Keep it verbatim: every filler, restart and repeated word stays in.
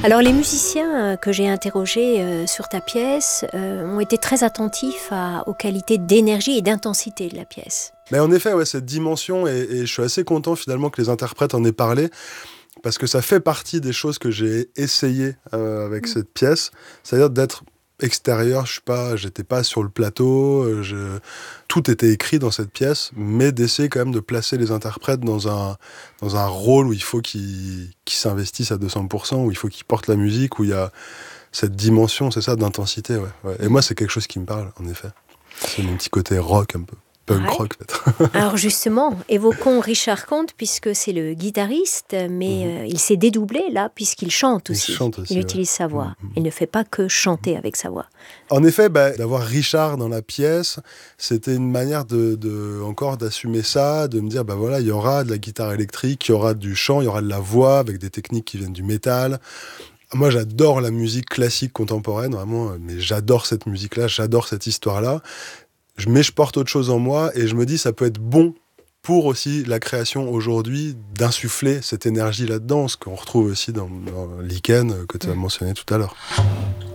Alors les musiciens que j'ai interrogés euh, sur ta pièce euh, ont été très attentifs à, aux qualités d'énergie et d'intensité de la pièce. Mais en effet, ouais, cette dimension, et, et je suis assez content finalement que les interprètes en aient parlé, parce que ça fait partie des choses que j'ai essayé euh, avec mmh. cette pièce, c'est-à-dire d'être extérieur, je suis pas, j'étais pas sur le plateau, je, tout était écrit dans cette pièce, mais d'essayer quand même de placer les interprètes dans un, dans un rôle où il faut qu'ils, qu'ils s'investissent à deux cents pour cent, où il faut qu'ils portent la musique, où il y a cette dimension, c'est ça, d'intensité. Ouais, ouais. Et moi, c'est quelque chose qui me parle, en effet. C'est mon petit côté rock un peu. Punk ouais. rock, peut-être. Alors justement, évoquons Richard Comte, puisque c'est le guitariste, mais mmh. euh, il s'est dédoublé là, puisqu'il chante aussi. Il, chante aussi, il utilise ouais. sa voix. Mmh. Il ne fait pas que chanter avec sa voix. En effet, bah, d'avoir Richard dans la pièce, c'était une manière de, de, encore d'assumer ça, de me dire, bah voilà, il y aura de la guitare électrique, il y aura du chant, il y aura de la voix, avec des techniques qui viennent du métal. Moi, j'adore la musique classique contemporaine, vraiment, mais j'adore cette musique-là, j'adore cette histoire-là. Mais je porte autre chose en moi et je me dis ça peut être bon pour aussi la création aujourd'hui d'insuffler cette énergie là-dedans, ce qu'on retrouve aussi dans, dans Lichen que tu as mentionné tout à l'heure.